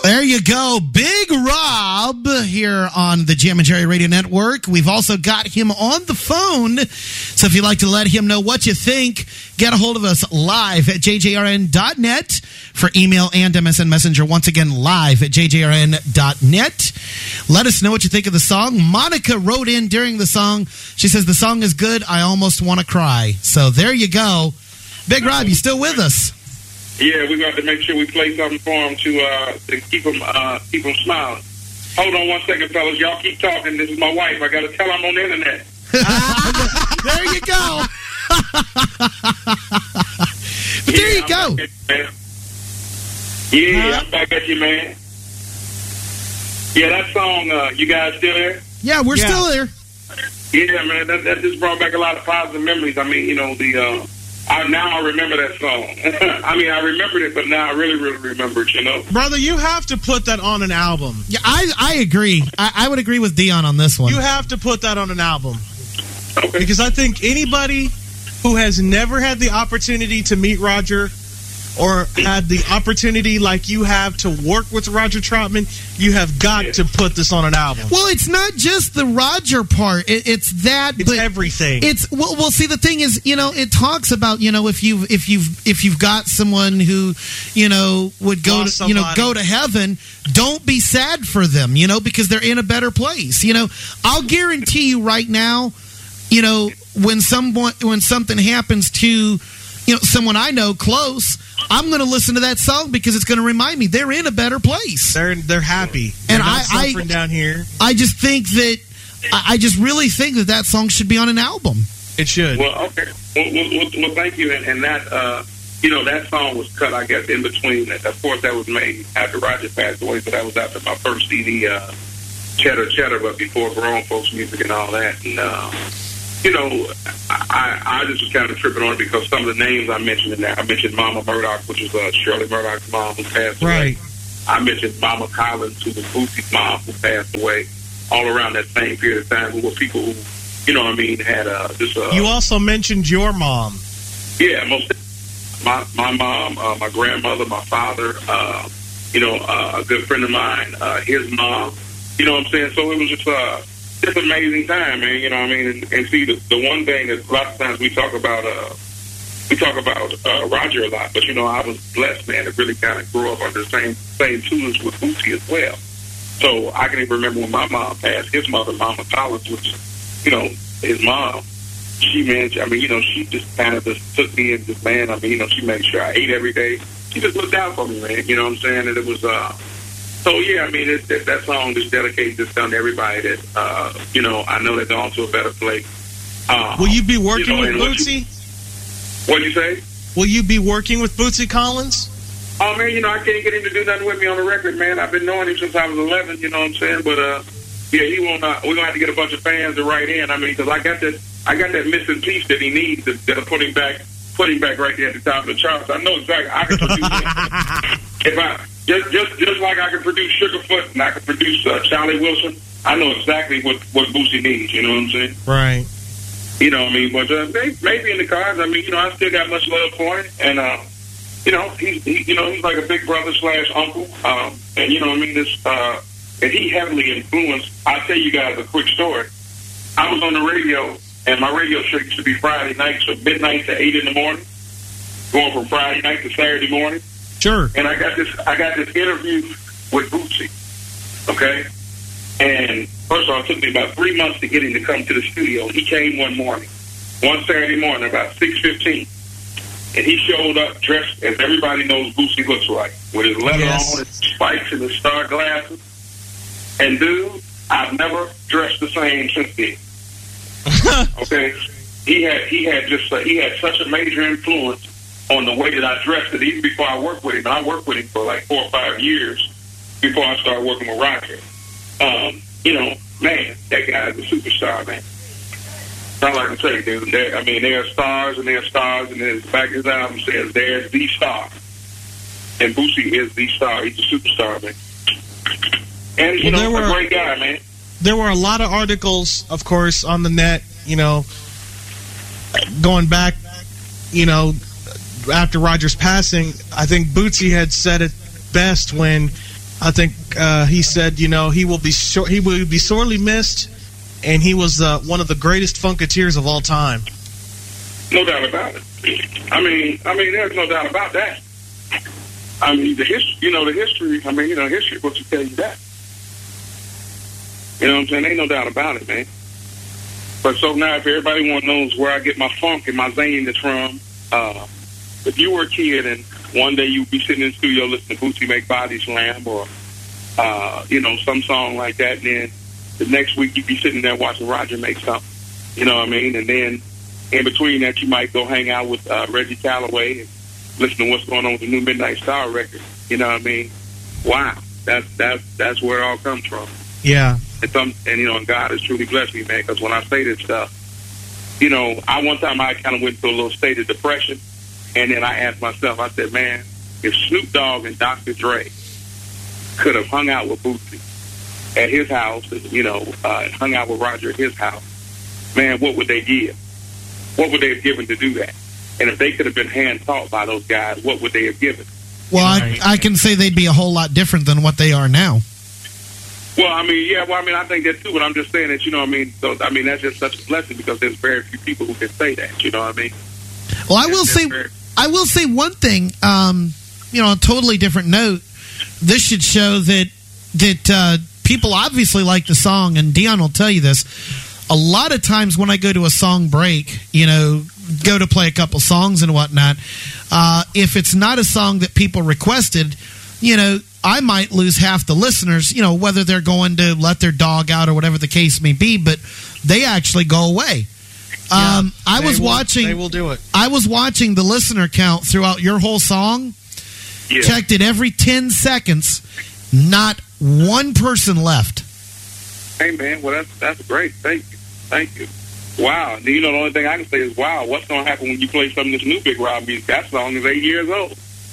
There you go. Big Rob here on the Jam and Jerry Radio Network. We've also got him on the phone. So if you'd like to let him know what you think, get a hold of us live at jjrn.net for email and MSN Messenger. Once again, live at jjrn.net. Let us know what you think of the song. Monica wrote in during the song. She says, the song is good. I almost want to cry. So there you go. Big Rob, you still with us? Yeah, we got to make sure we play something for them to keep them smiling. Hold on one second, fellas. Y'all keep talking. This is my wife. I got to tell her I'm on the internet. There you go. But there you go. I'm back at you, man. Yeah, that song, you guys still there? Yeah, we're still there. Yeah, man, that just brought back a lot of positive memories. I mean, you know, now I remember that song. I mean, I remembered it, but now I really, really remember it, you know? Brother, you have to put that on an album. Yeah, I agree. I would agree with Dion on this one. You have to put that on an album. Okay. Because I think anybody who has never had the opportunity to meet Roger or had the opportunity like you have to work with Roger Troutman, you have got to put this on an album. Well, it's not just the Roger part. It's that. It's but everything. It's well. See, the thing is, you know, it talks about, you know, if you've got someone who, you know, would go to heaven, don't be sad for them, you know, because they're in a better place. You know, I'll guarantee you right now, you know, when something happens to, you know, someone I know close, I'm going to listen to that song because it's going to remind me they're in a better place. They're happy. They're not suffering down here. I just think that I just really think that song should be on an album. It should. Well, okay. Well, thank you. And that, you know, that song was cut, I guess, in between. Of course, that was made after Roger passed away, so that was after my first CD, Cheddar, but before Grown Folks Music and all that. And, you know, I just was kind of tripping on it because some of the names I mentioned in there. I mentioned Mama Murdoch, which was Shirley Murdoch's mom who passed away. Right. I mentioned Mama Collins, who was Boosie's mom who passed away, all around that same period of time, who were people who, you know what I mean, had just... You also mentioned your mom. Yeah, my mom, my grandmother, my father, you know, a good friend of mine, his mom, you know what I'm saying? So it was just an amazing time, man. You know what I mean? And see, the one thing that a lot of times we talk about Roger a lot, but you know, I was blessed, man, to really kind of grow up under the same tutors with Boosie as well. So I can even remember when my mom passed, his mother, Mama Collins, which, you know, his mom. She mentioned, I mean, you know, she just kind of just took me and just, man, I mean, you know, she made sure I ate every day. She just looked out for me, man. You know what I'm saying? And it was, so yeah, I mean, that song is dedicated just to everybody that, you know, I know they're gone to a better place. Will you be working you know, with Bootsy? What'd you say? Will you be working with Bootsy Collins? Oh, man, you know, I can't get him to do nothing with me on the record, man. I've been knowing him since I was 11, you know what I'm saying? But, yeah, he won't, we're going to have to get a bunch of fans to write in. I mean, because I got that missing piece that he needs that'll put him back right there at the top of the charts. I know exactly. I can produce it. If I just like I can produce Sugarfoot and I can produce Charlie Wilson, I know exactly what Boosie needs. You know what I'm saying? Right. You know what I mean? But maybe in the cards. I mean, you know, I still got much love for him, and you know, he's like a big brother / uncle, and you know what I mean. This and he heavily influenced. I'll tell you guys a quick story. I was on the radio. And my radio show used to be Friday nights from midnight to 8 in the morning, going from Friday night to Saturday morning. Sure. And I got this interview with Bootsy, okay? And first of all, it took me about 3 months to get him to come to the studio. He came one Saturday morning, about 6:15. And he showed up dressed as everybody knows Bootsy looks like, with his leather on, his spikes, and his star glasses. And dude, I've never dressed the same since then. Okay, he had such a major influence on the way that I dressed it, even before I worked with him. And I worked with him for like 4 or 5 years before I started working with Roger. You know, man, that guy is a superstar, man. That's all I can say, dude. There are stars, and there are stars, and there's back his album says there's the star, and Boosie is the star. He's a superstar, man. And you know, a great guy, man. There were a lot of articles, of course, on the net, you know, going back, you know, after Roger's passing. I think Bootsy had said it best when I think he said, he will be sorely missed, and he was one of the greatest Funketeers of all time. No doubt about it. I mean, there's no doubt about that. I mean, the history. History books will tell you that. You know what I'm saying? Ain't no doubt about it, man. But so now, if everybody knows where I get my funk and my zaniness from, if you were a kid and one day you'd be sitting in the studio listening to Bootsy make Body Slam or, some song like that, and then the next week you'd be sitting there watching Roger make something. You know what I mean? And then in between that, you might go hang out with Reggie Calloway and listen to what's going on with the new Midnight Star record. You know what I mean? Wow, that's where it all comes from. Yeah. And God has truly blessed me, man, because when I say this stuff, one time I kind of went through a little state of depression, and then I asked myself, I said, man, if Snoop Dogg and Dr. Dre could have hung out with Bootsy at his house, and hung out with Roger at his house, man, what would they give? What would they have given to do that? And if they could have been hand-taught by those guys, what would they have given? Well, I can say they'd be a whole lot different than what they are now. Well, I think that too, but I'm just saying that, so, that's just such a blessing because there's very few people who can say that, you know what I mean? Well, I will say one thing, a totally different note. This should show that people obviously like the song, and Dion will tell you this. A lot of times when I go to a song break, go to play a couple songs and whatnot, if it's not a song that people requested, I might lose half the listeners, whether they're going to let their dog out or whatever the case may be, but they actually go away. They will do it. I was watching the listener count throughout your whole song, checked it every 10 seconds, not one person left. Hey, man, well, that's great. Thank you. Wow. The only thing I can say is, wow, what's going to happen when you play some of this new Big Rob music? That song is 8 years old.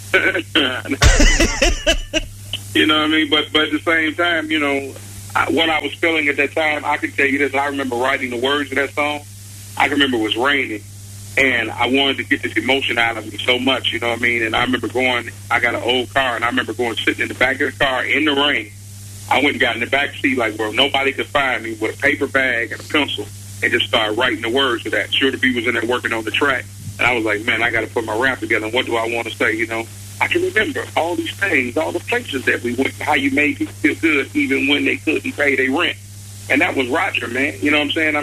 You know what I mean? But at the same time, what I was feeling at that time, I can tell you this. I remember writing the words of that song. I can remember it was raining, and I wanted to get this emotion out of me so much, you know what I mean? And I remember I got an old car, and I remember sitting in the back of the car in the rain. I went and got in the back seat like where nobody could find me with a paper bag and a pencil and just started writing the words of that. Sure to Be was in there working on the track. And I was like, man, I got to put my rap together. And what do I want to say, I can remember all these things, all the places that we went, how you made people feel good even when they couldn't pay their rent. And that was Roger, man. You know what I'm saying?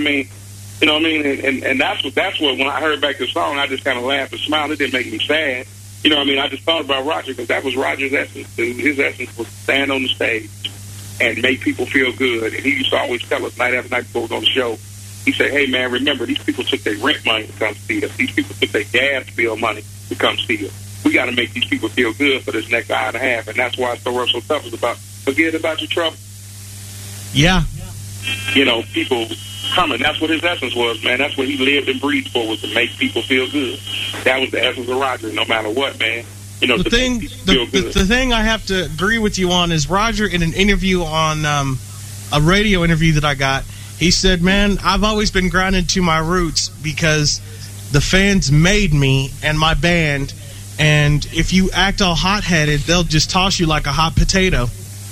And that's what when I heard back the song, I just kind of laughed and smiled. It didn't make me sad. I just thought about Roger because that was Roger's essence. His essence was to stand on the stage and make people feel good. And he used to always tell us night after night before we go on the show, he said, hey, man, remember, these people took their rent money to come see us. These people took their gas bill money to come see us. We got to make these people feel good for this next hour and a half. And that's why it's so tough is about forget about your trouble. Yeah. People coming. That's what his essence was, man. That's what he lived and breathed for, was to make people feel good. That was the essence of Roger, no matter what, man. The thing I have to agree with you on is Roger, in an interview on a radio interview that I got, he said, man, I've always been grounded to my roots because the fans made me and my band, and if you act all hot-headed, they'll just toss you like a hot potato.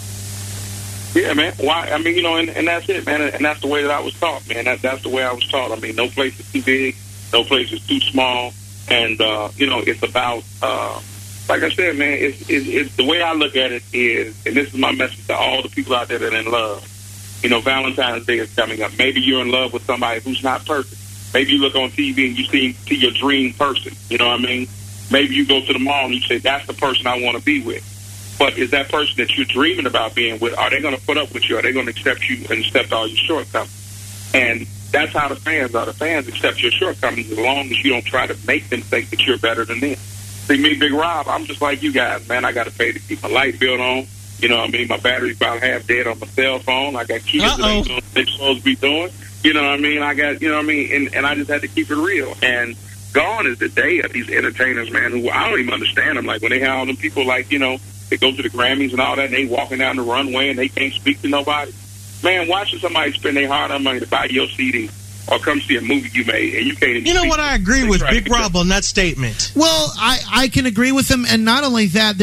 Yeah, man. Why? And that's it, man. And that's the way that I was taught, man. That's the way I was taught. No place is too big, no place is too small, and it's about like I said, man. It's the way I look at it is, and this is my message to all the people out there that are in love. Valentine's Day is coming up. Maybe you're in love with somebody who's not perfect. Maybe you look on TV and you see your dream person. You know what I mean? Maybe you go to the mall and you say, that's the person I want to be with. But is that person that you're dreaming about being with, are they going to put up with you? Are they going to accept you and accept all your shortcomings? And that's how the fans are. The fans accept your shortcomings as long as you don't try to make them think that you're better than them. See, me, Big Rob, I'm just like you guys, man. I got to pay to keep my light bill on. My battery's about half dead on my cell phone. I got kids that ain't doing what they're supposed to be doing. I got, and I just had to keep it real. And gone is the day of these entertainers, man, who I don't even understand them. Like when they have all them people like, they go to the Grammys and all that, and they walking down the runway and they can't speak to nobody. Man, why should somebody spend their hard-earned money to buy your CD or come see a movie you made, and you can't even You know speak. what? I agree They with try to Big get Rob on that statement. Well, I can agree with him, and not only that,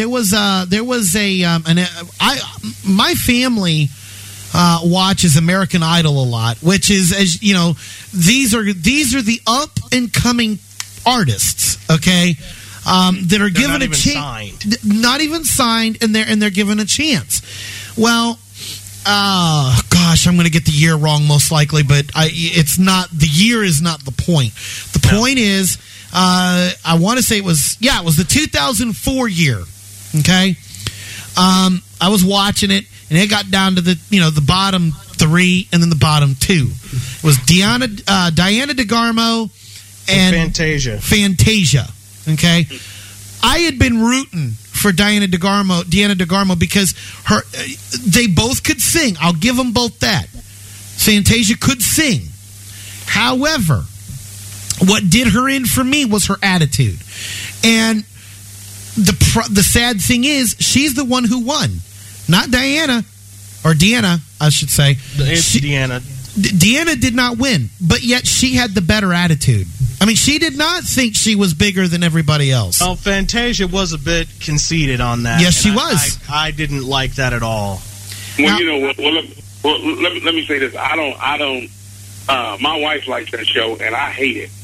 my family watches American Idol a lot, which is, as you know, these are the up and coming artists, okay, that are given a chance, not even signed, and they're given a chance. Well, gosh, I'm going to get the year wrong most likely, but it's not. The year is not the point. The point is, I want to say it was the 2004 year. Okay, I was watching it, and it got down to the bottom 3 and then the bottom 2. It was Diana DeGarmo and Fantasia. Okay, I had been rooting for Diana DeGarmo because they both could sing. I'll give them both that. Fantasia could sing. However, what did her in for me was her attitude. And the sad thing is, she's the one who won, not Diana, or Deanna, I should say. Deanna. Deanna did not win, but yet she had the better attitude. I mean, she did not think she was bigger than everybody else. Oh, Fantasia was a bit conceited on that. Yes, she was. I didn't like that at all. Well, Now, you know what? Let me say this. I don't. My wife likes that show, and I hate it.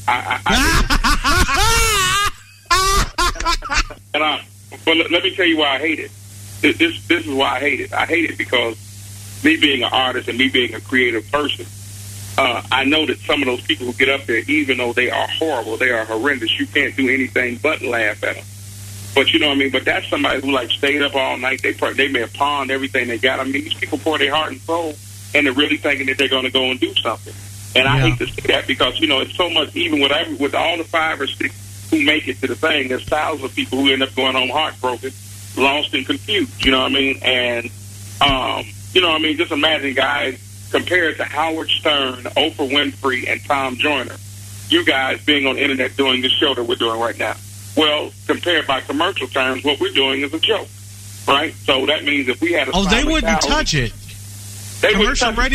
But let me tell you why I hate it. This is why I hate it. I hate it because me being an artist and me being a creative person, I know that some of those people who get up there, even though they are horrible, they are horrendous, you can't do anything but laugh at them. But you know what I mean? But that's somebody who stayed up all night. They may have pawned everything they got. I mean, these people pour their heart and soul, and they're really thinking that they're going to go and do something. And I hate to say that because, it's so much, even with all the 5 or 6 who make it to the thing, there's thousands of people who end up going home heartbroken, lost and confused, you know what I mean? And, just imagine, guys, compared to Howard Stern, Oprah Winfrey, and Tom Joyner, you guys being on the internet doing this show that we're doing right now. Well, compared by commercial terms, what we're doing is a joke, right? So that means if we had a they wouldn't touch it. They Commercial wouldn't touch